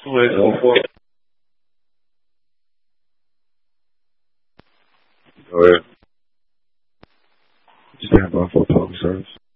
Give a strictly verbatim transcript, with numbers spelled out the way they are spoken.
Go ahead, go for it. Go ahead. Stand by for public service.